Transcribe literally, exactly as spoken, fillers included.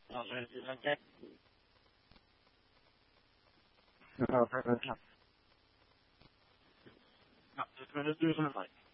Oh, so it's like that. Oh, perfect. No, it's going to do something like